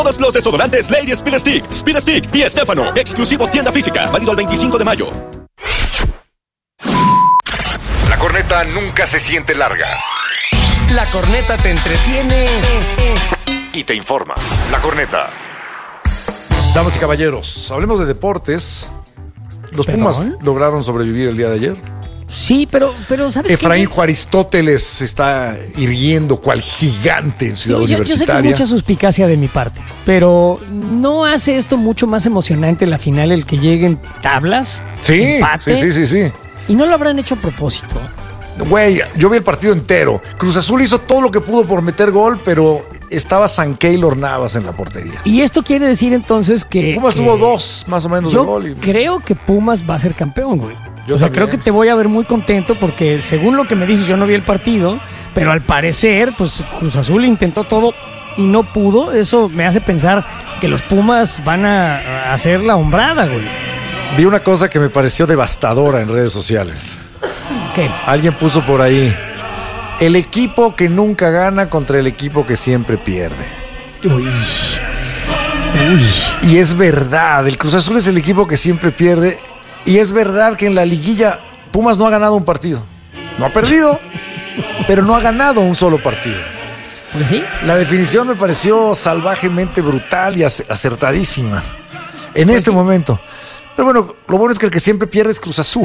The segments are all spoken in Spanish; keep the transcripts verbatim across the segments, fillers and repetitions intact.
Todos los desodorantes Lady Speed Stick, Speed Stick y Estefano. Exclusivo tienda física. Válido el veinticinco de mayo. La corneta nunca se siente larga. La corneta te entretiene Y te informa. La corneta. Damas y caballeros, hablemos de deportes. Los ¿Perdón? Pumas lograron sobrevivir el día de ayer. Sí, pero, pero ¿sabes Efraín qué? Juaristóteles se está irguiendo cual gigante en Ciudad Yo, yo sé que es Universitaria. mucha suspicacia de mi parte, pero ¿no hace esto mucho más emocionante la final el que lleguen tablas? Sí, empate? sí, sí, sí, sí. Y no lo habrán hecho a propósito. Güey, yo vi el partido entero. Cruz Azul hizo todo lo que pudo por meter gol, pero estaba San Keylor Navas en la portería. Y esto quiere decir entonces que... Pumas que tuvo dos más o menos Yo de gol. Y... creo que Pumas va a ser campeón, güey. Yo o sea, también. creo que te voy a ver muy contento porque según lo que me dices, yo no vi el partido, pero al parecer, pues Cruz Azul intentó todo y no pudo. Eso me hace pensar que los Pumas van a, a hacer la hombrada, güey. Vi una cosa que me pareció devastadora en redes sociales. ¿Qué? Alguien puso por ahí: el equipo que nunca gana contra el equipo que siempre pierde. Uy. Uy. Y es verdad, el Cruz Azul es el equipo que siempre pierde. Y es verdad que en la liguilla Pumas no ha ganado un partido. No ha perdido, pero no ha ganado un solo partido. ¿Pues sí? La definición me pareció salvajemente brutal y ac- acertadísima en Pues este sí. momento. Pero bueno, lo bueno es que el que siempre pierde es Cruz Azul.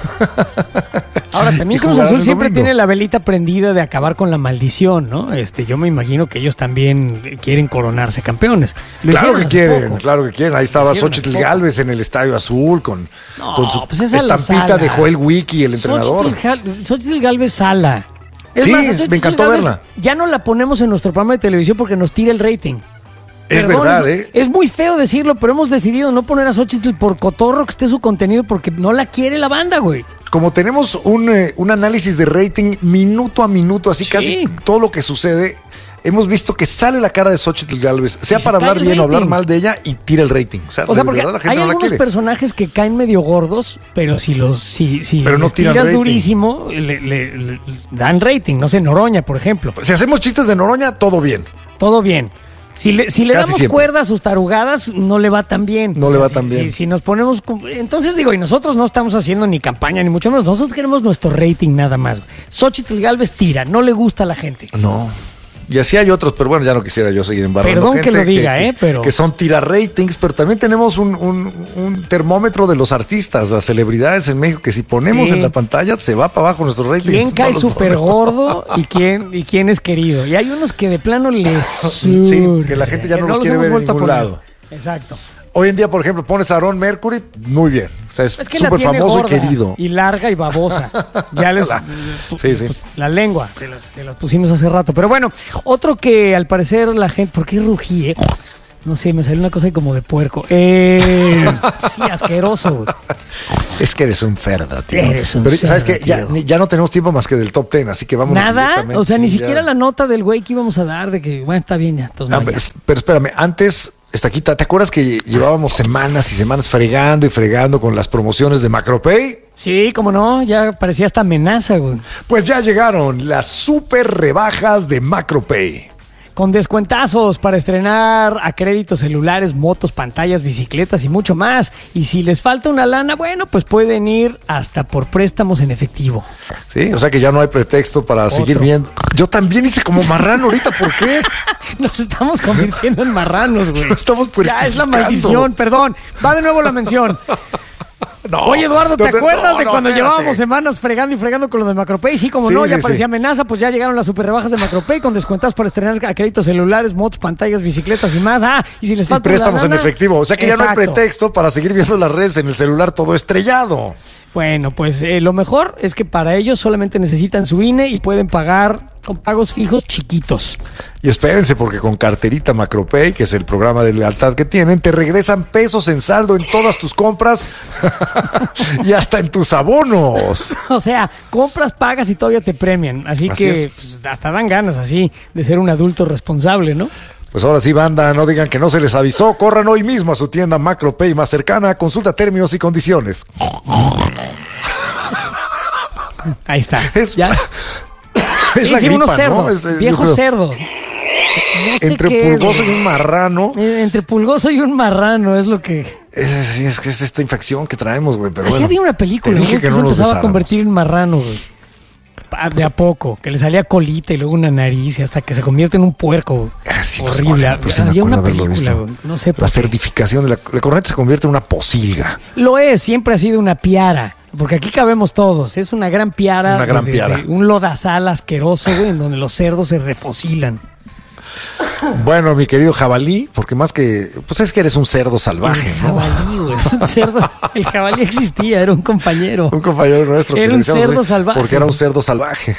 Ahora, Y también Cruz jugaron Azul el siempre domingo. tiene la velita prendida de acabar con la maldición, ¿no? Este, yo me imagino que ellos también quieren coronarse campeones. Lo Claro hicieron que hace quieren, poco. claro que quieren. Ahí estaba Lo hicieron Xóchitl hace poco. Gálvez en el Estadio Azul con, No, con su pues esa es la estampita Sala. de Joel Wiki, el entrenador. Xochitl Gal- Xochitl Galvez Sala. Es Sí, más, a Xochitl me encantó Gálvez verla. Ya no la ponemos en nuestro programa de televisión porque nos tira el rating. Es Perdón, verdad, es, ¿eh? es muy feo decirlo, pero hemos decidido no poner a Xochitl por cotorro que esté su contenido porque no la quiere la banda, güey. Como tenemos un, eh, un análisis de rating minuto a minuto, así Sí. casi todo lo que sucede, hemos visto que sale la cara de Xóchitl Gálvez, sea se para cae hablar el bien o hablar rating. mal de ella, y tira el rating. O sea, O sea, de porque verdad la gente hay no la algunos quiere. personajes que caen medio gordos, pero si los si, si Pero no les tiran tiras rating. durísimo, le, le- le- dan rating. No sé, Noroña, por ejemplo. Si hacemos chistes de Noroña, todo bien. Todo bien. Si le, si le Casi damos siempre. cuerda a sus tarugadas, no le va tan bien. No le va si, tan bien. Si, si nos ponemos... con- Entonces digo, y nosotros no estamos haciendo ni campaña, ni mucho menos. Nosotros queremos nuestro rating nada más. Xochitl Gálvez tira, no le gusta a la gente. No. Y así hay otros, pero bueno, ya no quisiera yo seguir embarrando Perdón gente que lo diga, ¿eh? Pero- que son tira ratings, pero también tenemos un, un- un termómetro de los artistas, las celebridades en México, que si ponemos Sí. en la pantalla se va para abajo nuestro rating. ¿Quién cae No los súper ponemos. gordo y quién, y quién es querido? Y hay unos que de plano les Sí, surge, que la gente ya no los los quiere hemos ver en vuelto a ningún poner. lado. Exacto. Hoy en día, por ejemplo, pones a Aaron Mercury, muy bien. O sea, es Es que la súper tiene famoso gorda y querido. y larga y babosa. Ya les... La- pues, sí, sí. la lengua, se las, se las pusimos hace rato. Pero bueno, otro que al parecer la gente... ¿Por qué rugí, eh? No sé, me salió una cosa ahí como de puerco. Eh, sí, asqueroso, güey. Es que eres un cerdo, tío. Eres un Pero ¿sabes cerdo, qué? Ya, tío. ni- ya no tenemos tiempo más que del top ten, así que vamos Nada, o sea, ni siquiera la la nota del güey que íbamos a dar de que, bueno, está bien ya. Entonces, Ah, no, pero, ya. pero espérame, antes, Estaquita, ¿te acuerdas que llevábamos semanas y semanas fregando y fregando con las promociones de Macropay? Sí, como no, ya parecía esta amenaza, güey. Pues ya llegaron las super rebajas de Macropay. Con descuentazos para estrenar a créditos celulares, motos, pantallas, bicicletas y mucho más. Y si les falta una lana, bueno, pues pueden ir hasta por préstamos en efectivo. Sí, o sea que ya no hay pretexto para Otro. seguir viendo. Yo también hice como marrano ahorita, ¿por qué? Nos estamos convirtiendo en marranos, güey. Nos estamos Ya es la puerquificando. maldición, perdón. Va de nuevo la mención. No, Oye, Eduardo, ¿te no, no, acuerdas no, de no, cuando espérate. llevábamos semanas fregando y fregando con lo de Macropay? Sí, como Sí, no, ya sí, parecía sí. amenaza, pues ya llegaron las super rebajas de Macropay con descuentas para estrenar a créditos celulares, motos, pantallas, bicicletas y más. Ah, y si les Y falta una préstamos en lana, efectivo. O sea que ya no hay exacto. pretexto para seguir viendo las redes en el celular todo estrellado. Bueno, pues eh, lo mejor es que para ellos solamente necesitan su I N E y pueden pagar con pagos fijos chiquitos. Y espérense, porque con carterita Macropay, que es el programa de lealtad que tienen, te regresan pesos en saldo en todas tus compras y hasta en tus abonos. O sea, compras, pagas y todavía te premian. Así, Así que es. pues, hasta dan ganas así de ser un adulto responsable, ¿no? Pues ahora sí, banda, no digan que no se les avisó. Corran hoy mismo a su tienda Macropay más cercana. Consulta términos y condiciones. Ahí está. Es- ¿Ya? Es Sí, la sí, gripa, unos ¿no? cerdos, Es- es- yo viejos creo. cerdos. No sé Entre qué es, pulgoso güey. y un marrano. Eh, Entre pulgoso y un marrano es lo que... Es, es, es, es esta infección que traemos, güey. Pero Así bueno, había una película, te dije güey, que, que se no nos empezaba a besáramos. convertir en marrano, güey. Pa- De a poco, que le salía colita y luego una nariz y hasta que se convierte en un puerco, güey. Ah, sí, no sé Horrible. cuál era, pero sí me Había acuerdo una haberlo película, visto. güey. No sé por La qué. certificación de la, la corneta se convierte en una posilga. Lo es, siempre ha sido una piara. Porque aquí cabemos todos. Es una gran piara. Una gran de- de- piara. de un lodazal asqueroso, güey, en donde los cerdos se refocilan. Bueno, mi querido jabalí, porque más que, pues es que eres un cerdo salvaje, El ¿no? jabalí, güey. Un cerdo. El jabalí existía, era un compañero. Un compañero nuestro. que Era le un decíamos cerdo así, salvaje. Porque era un cerdo salvaje.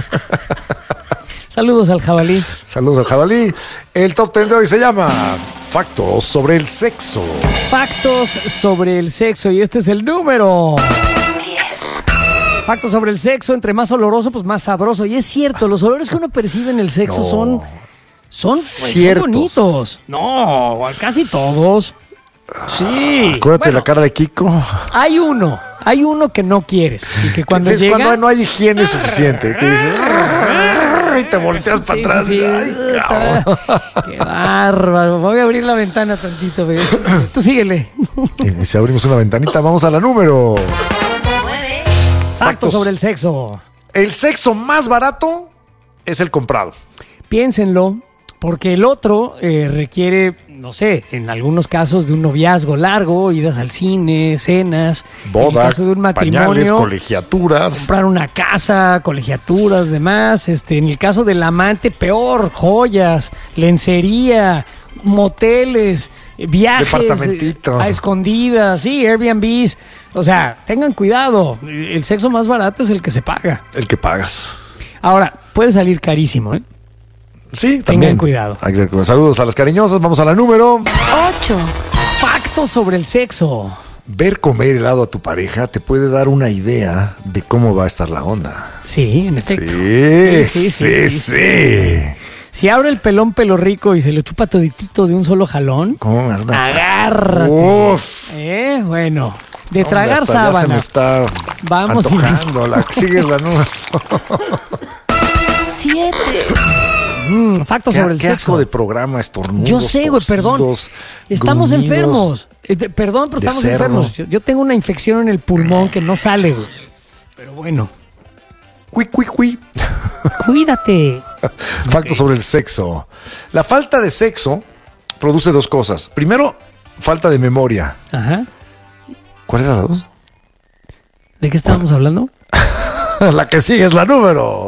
Saludos al jabalí. Saludos al jabalí. El top ten de hoy se llama Factos sobre el sexo. Factos sobre el sexo. Y este es el número diez. Factos sobre el sexo. Entre más oloroso, pues más sabroso. Y es cierto, los olores que uno percibe en el sexo No. son, son, güey, son Ciertos. bonitos. No, casi todos. Sí. Acuérdate de Bueno, la cara de Kiko. hay uno, hay uno que no quieres. Y que cuando es llega... cuando no hay higiene suficiente. Que dices, y te volteas para Sí, atrás. sí, sí. Ay, cabrón. Qué bárbaro. Voy a abrir la ventana tantito, ¿ves? Tú síguele. Y si abrimos una ventanita, vamos a la número. nueve. Factos Factos. sobre el sexo. El sexo más barato es el comprado. Piénsenlo, porque el otro eh, requiere, no sé, en algunos casos de un noviazgo largo, idas al cine, cenas. En el Boda, caso de un pañales, matrimonio, colegiaturas. comprar una casa, colegiaturas, demás. Este, en el caso del amante, peor, joyas, lencería, moteles, eh, viajes Departamentito. eh, a escondidas, sí, Airbnbs. O sea, tengan cuidado. El sexo más barato es el que se paga. El que pagas. Ahora, puede salir carísimo, ¿eh? Sí, Tengan también. cuidado. Hay que tener cuidado. Saludos a las cariñosas. Vamos a la número. ocho. Factos sobre el sexo. Ver comer helado a tu pareja te puede dar una idea de cómo va a estar la onda. Sí, en efecto. Sí, Sí, sí, sí, sí. sí, Si abre el pelón pelo rico y se lo chupa toditito de un solo jalón, ¿Cómo me das una agárrate. Uf. Eh, bueno, de Hombre, tragar hasta ya se sábana. me está Vamos y- antojando. La, sigues la número. siete. Mm, factos Qué, sobre el qué asco sexo. de programa, estornudos. Yo sé, güey, perdón. tosidos, Estamos gruñidos. enfermos. Eh, de- perdón, pero de estamos cerdo. enfermos. Yo, yo tengo una infección en el pulmón que no sale, güey. Pero bueno, Cui, cui, cui. cuídate. Factos sobre el sexo. La falta de sexo produce dos cosas. Primero, falta de memoria. Ajá. ¿Cuál era la dos? ¿De qué estábamos hablando? La que sigue es la número.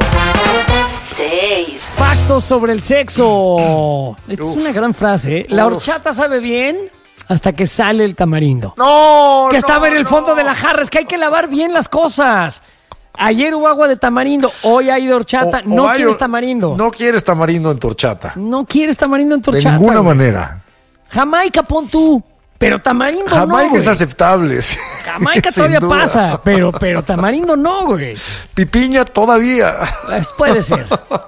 seis. Factos sobre el sexo. Esta es una gran frase, ¿eh? La Uf. horchata sabe bien hasta que sale el tamarindo. No, que estaba no, en el no. fondo de la jarra. Es que hay que lavar bien las cosas. Ayer hubo agua de tamarindo, hoy hay de horchata. O- o no hay- quieres tamarindo. No, No quieres tamarindo en tu horchata. quieres tamarindo en tu De horchata. ninguna güey. manera. Jamaica pon tú, pero tamarindo no, Jamaica güey. es aceptable. sí. Jamaica Sin todavía duda. pasa, pero, pero tamarindo no, güey. Pipiña todavía. Es- Puede ser.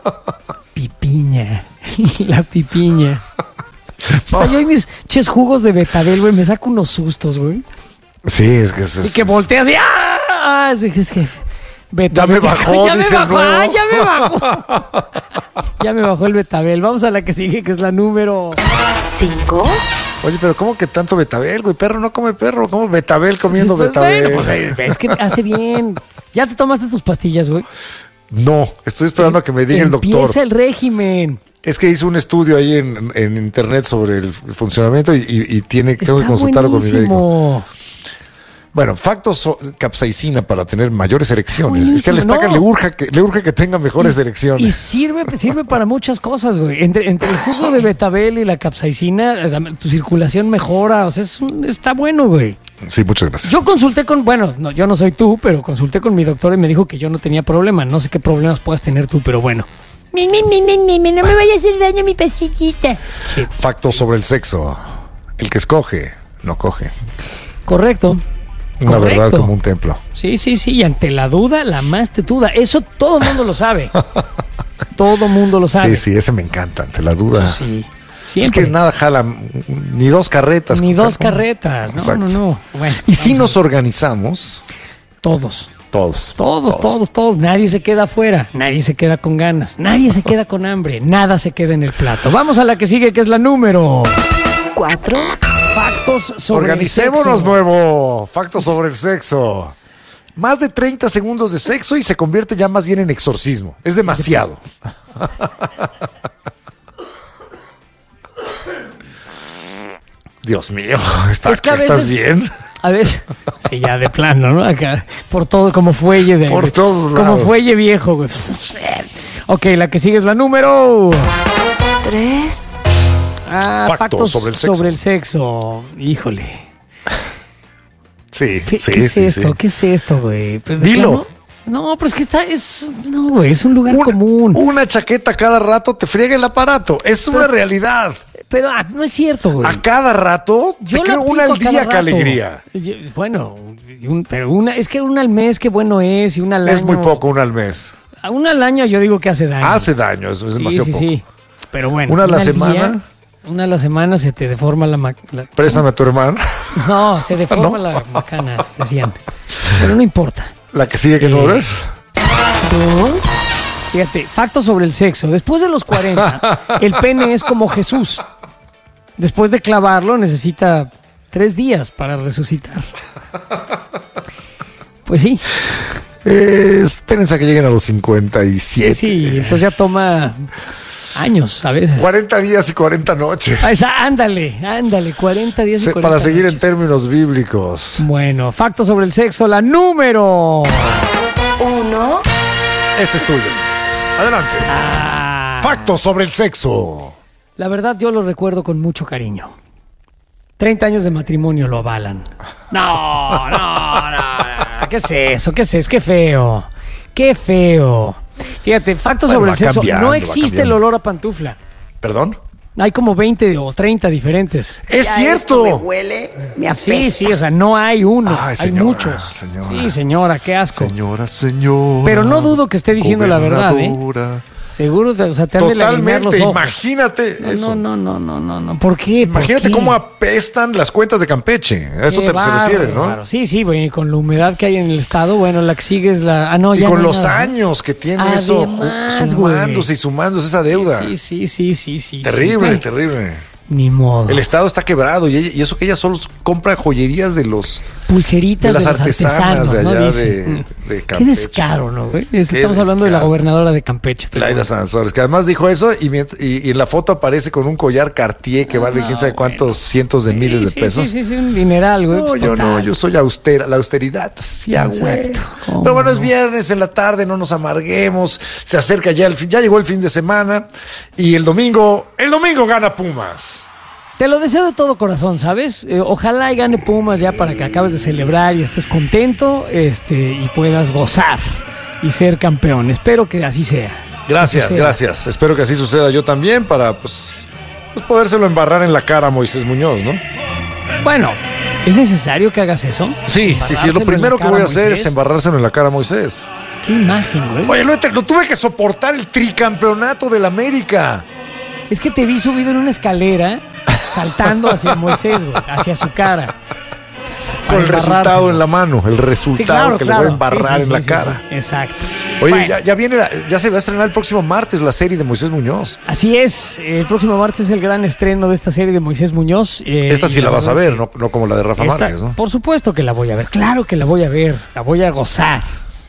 Pipiña. La pipiña. Puta, Yo y mis ches jugos de betabel, güey, me saco unos sustos, güey. Sí, es que es, Y es- que volteas y ¡ah! Es, es que... Ya me bajó, ya me dice el bajó, nuevo. ah, ya me bajó. Ya me bajó el betabel. Vamos a la que sigue, que es la número... cinco. Oye, pero ¿cómo que tanto betabel, güey? Perro no come perro. ¿Cómo betabel comiendo Pues, betabel? bueno, pues, eh, es que hace bien. ¿Ya te tomaste tus pastillas, güey? No, estoy esperando a que me diga el doctor. Empieza el régimen. Es que hizo un estudio ahí en, en internet sobre el funcionamiento y, y- y tiene, tengo que Está consultarlo con mi médico. buenísimo. Bueno, factos so- capsaicina para tener mayores erecciones. buenísimo, Es que al estaca no. le urge que, le urge que tenga mejores Y- erecciones. Y sirve, sirve para muchas cosas, güey. Entre, entre el jugo de betabel y la capsaicina, eh, dame- tu circulación mejora. O sea, es un- está bueno, güey. Sí, muchas gracias. Yo consulté con, bueno, no, yo no soy tú, pero consulté con mi doctor y me dijo que yo no tenía problema. No sé qué problemas puedas tener tú, pero bueno. Mi, mi, mi, mi, mi, mi, no me vaya a hacer daño mi pastillita. Factos sobre el sexo. El que escoge, no coge. Correcto. Una Correcto. verdad como un templo. Sí, sí, sí. Y ante la duda, la más tetuda. Eso todo el mundo lo sabe. Todo el mundo lo sabe. Sí, sí, ese me encanta, ante la duda. Sí. Es Siempre. que nada jala, ni dos carretas. Ni con- dos carretas. No, Exacto. no, no. Bueno, Y si vamos. nos organizamos, Todos. Todos. Todos, todos, todos. Nadie se queda afuera. Nadie se queda con ganas. Nadie se queda con hambre. Nada se queda en el plato. Vamos a la que sigue, que es la número cuatro. Factos sobre Organicémonos, el sexo. nuevo. Factos sobre el sexo. Más de treinta segundos de sexo y se convierte ya más bien en exorcismo. Es demasiado. Dios mío, ¿está, Es que a ¿estás veces- bien? A veces, sí, ya de plano, ¿no? Acá, por todo, como fuelle de. Por de- todos Como lados. fuelle viejo, güey. Ok, la que sigue es la número. tres. Ah, Factos factos sobre el sexo. sobre el sexo. Híjole. Sí, ¿Qué, sí, qué es sí, esto? sí. ¿Qué es esto, güey? ¿Pero de Dilo. plano? No, pero es que está. Es, no, güey, es un lugar Una, común. una chaqueta cada rato te friega el aparato. Es una realidad. Pero ah, no es cierto, güey. A cada rato Yo te lo creo una aplico al a cada día, qué rato. alegría. Yo- Bueno, y un- pero una, es que una al mes, qué bueno es, y una al Es año. muy poco, una al mes. A una al año yo digo que hace daño. Hace daño, eso es sí, demasiado sí, poco. sí. Pero bueno. Una a la al semana. día, una a la semana se te deforma la, ma- la- Préstame a tu hermano. No, se deforma ¿No? la macana, decían. Pero no importa. La que sigue que no Eh. eres. dos. Fíjate, factos sobre el sexo. Después de los cuarenta, el pene es como Jesús. Después de clavarlo, necesita tres días para resucitar. Pues sí. Eh, espérense a que lleguen a los cincuenta y siete. Sí, sí. Entonces ya toma años a veces. cuarenta días y cuarenta noches. Ah, esa- ándale, ándale, cuarenta días y Se- cuarenta para seguir en noches. términos bíblicos. Bueno, factos sobre el sexo, la número. uno. Este es tuyo. Adelante. Ah, Factos sobre el sexo. la verdad, yo lo recuerdo con mucho cariño. treinta años de matrimonio lo avalan. No, no, no, no. ¿Qué es eso? ¿Qué es eso? Qué feo. Qué feo. Fíjate, factos Bueno, sobre va el sexo. cambiando, No va existe el cambiando. olor a pantufla. ¿Perdón? Hay como veinte o treinta diferentes. ¡Es Ya cierto! esto me huele, me apesta. Sí, sí, o sea, no hay uno, Ay, hay señora, muchos. señora. Sí, señora, qué asco. Señora, señora. Pero no dudo que esté diciendo la verdad, ¿eh? gobernadora. Seguro, te- o sea, te han de lagrimear los Totalmente, ojos. imagínate No, eso. no, no, no, no, no. ¿Por qué? ¿Por Imagínate qué? cómo apestan las cuentas de Campeche. A eso Qué te se refiere, ¿no? bárbaro. Sí, sí, bueno, y con la humedad que hay en el estado, bueno, la que sigue es la... Ah, no, Y ya con no hay los nada, ¿no? años que tiene eso, ju- Además, sumándose güey. y sumándose esa deuda. Sí, sí, sí, sí, sí. Terrible, sí. Ay, terrible. Ni modo. El Estado está quebrado y, ella- y eso que ella solo compra joyerías de los Pulseritas de las de los artesanas artesanos, de ¿no? allá Dice. de- Mm. de Qué Campeche. descaro, ¿no, güey? Es- Qué Estamos hablando de la descaro. gobernadora de Campeche. pero Laida bueno. Sansores, que además dijo eso y, mient- y- y en la foto aparece con un collar Cartier que vale no, quién sabe cuántos bueno. cientos de Sí, miles de sí, pesos. Sí, sí, sí, un dineral, güey. No, pues, yo total. no, yo soy austera, la austeridad. Sí, ah, güey. Exacto. ¿Cómo Pero bueno, es no? viernes en la tarde, no nos amarguemos. Se acerca ya el fin, ya llegó el fin de semana y el domingo, el domingo gana Pumas. Te lo deseo de todo corazón, ¿sabes? Eh, ojalá y gane Pumas ya para que acabes de celebrar y estés contento, este, y puedas gozar y ser campeón. Espero que así sea. Gracias, Que suceda. gracias. Espero que así suceda yo también para pues, pues podérselo embarrar en la cara a Moisés Muñoz, ¿no? Bueno, ¿es necesario que hagas eso? Sí, sí, sí. Embarrárselo Lo en primero la que cara voy a a hacer es Moisés. embarrárselo en la cara a Moisés. Qué imagen, güey. Oye, lo, he te- lo tuve que soportar el tricampeonato del América. Es que te vi subido en una escalera saltando hacia Moisés, güey, hacia su cara. Con el Para resultado embarrárselo. en la mano, el resultado Sí, claro, que claro. le voy a embarrar Sí, sí, en la sí, sí, cara. sí. Exacto. Oye, Bueno, ya, ya viene, la- ya se va a estrenar el próximo martes la serie de Moisés Muñoz. así es. El próximo martes es el gran estreno de esta serie de Moisés Muñoz. eh, Esta y sí la vas a verdad es ver, que no, no como la de Rafa esta- Márquez, ¿no? Por supuesto que la voy a ver. Claro que la voy a ver. La voy a gozar.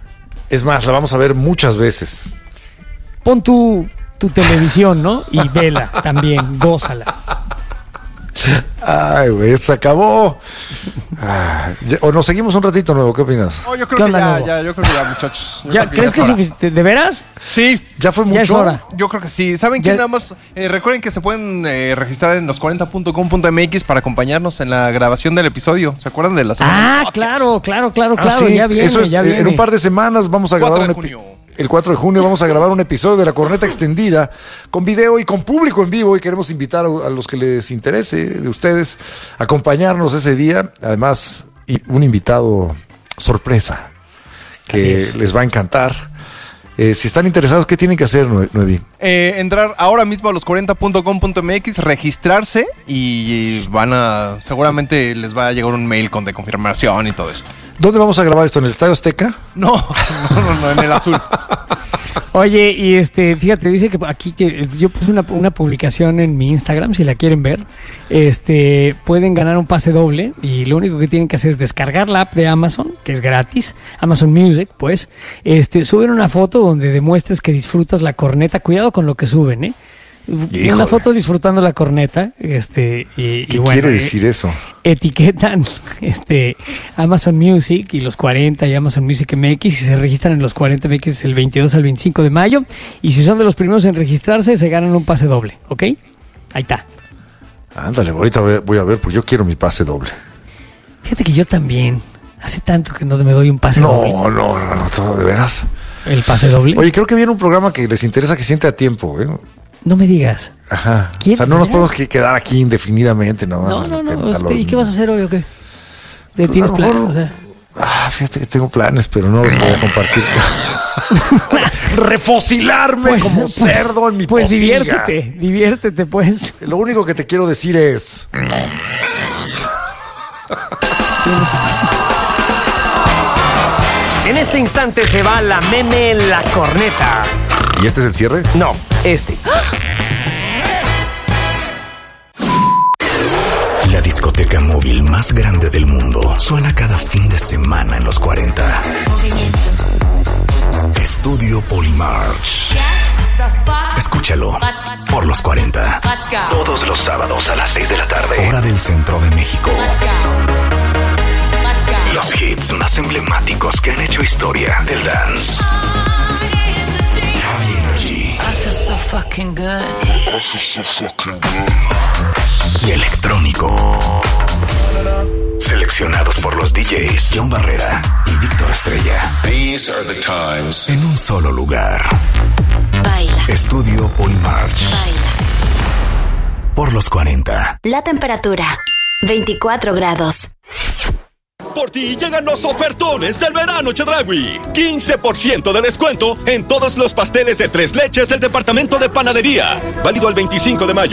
Es más, la vamos a ver muchas veces. Pon tu, tu televisión, ¿no? Y vela también. Gózala. Ay, güey, esto se acabó. Ah, ya- o nos seguimos un ratito nuevo, ¿qué opinas? Oh, yo ¿Qué creo que onda, ya, Nuevo? ya, yo creo que ya, muchachos. Yo ¿Ya, creo ¿Crees que ya es hora. suficiente? ¿De veras? Sí, ¿Ya fue mucho? Ya es hora. yo creo que sí. ¿Saben qué? Ya- Nada más, eh, recuerden que se pueden eh, registrar en los cuarenta punto com punto m x para acompañarnos en la grabación del episodio. ¿Se acuerdan de la semana? Ah, claro, claro, claro, Ah, claro. sí, Ya viene, eso es, ya eh, viene. en un par de semanas vamos a grabar cuatro un de epi- junio. El cuatro de junio vamos a grabar un episodio de La Corneta Extendida con video y con público en vivo y queremos invitar a, a los que les interese de ustedes a acompañarnos ese día. Además, y un invitado sorpresa Así que es. les va a encantar. Eh, si están interesados, ¿qué tienen que hacer, Nue- Nuevi? Eh, entrar ahora mismo a los cuarenta punto com punto m x, registrarse y van a. Seguramente les va a llegar un mail con de confirmación y todo esto. ¿Dónde vamos a grabar esto? ¿En el Estadio Azteca? No, no, no, no, en el azul. Oye, y este, fíjate, dice que aquí que yo puse una, una publicación en mi Instagram, si la quieren ver. Este, pueden ganar un pase doble y lo único que tienen que hacer es descargar la app de Amazon, que es gratis, Amazon Music, pues. Este, suben una foto donde demuestres que disfrutas la corneta. Cuidado con lo que suben, ¿eh? Híjole. Una foto disfrutando la corneta, este, y, ¿Qué y bueno, quiere decir eh, eso? etiquetan este Amazon Music y los cuarenta y Amazon Music M X y se registran en los cuarenta M X el veintidós al veinticinco de mayo y si son de los primeros en registrarse se ganan un pase doble, ¿ok? Ahí está. Ándale, ahorita voy a ver, porque yo quiero mi pase doble. Fíjate que yo también, hace tanto que no me doy un pase No, doble. no, no, no, todo de veras. El pase doble. Oye, creo que viene un programa que les interesa que siente a tiempo, ¿eh? No me digas. Ajá. ¿Quién? O sea, no nos ¿Verdad? podemos que- quedar aquí indefinidamente, ¿no? No, no, no. A los- ¿Y qué vas a hacer hoy o qué? ¿De Pues, tienes a lo plan? mejor- O sea, Ah, fíjate que tengo planes, pero no los voy a compartir. Refocilarme como cerdo en mi Pues pocilga. diviértete, diviértete pues. Lo único que te quiero decir es... En este instante se va la meme La Corneta. ¿Y este es el cierre? No, este. La discoteca móvil más grande del mundo suena cada fin de semana en los cuarenta. Estudio Polymarch. Escúchalo por los cuarenta. Todos los sábados a las seis de la tarde. Hora del centro de México. Los hits más emblemáticos que han hecho historia del dance. High Energy. Y electrónico. Seleccionados por los D Js John Barrera y Víctor Estrella. These are the times. En un solo lugar. Baila. Estudio Polymarch. Baila. Por los cuarenta. La temperatura, veinticuatro grados. Por ti llegan los ofertones del verano Chedraui. quince por ciento de descuento en todos los pasteles de tres leches del departamento de panadería. Válido el veinticinco de mayo.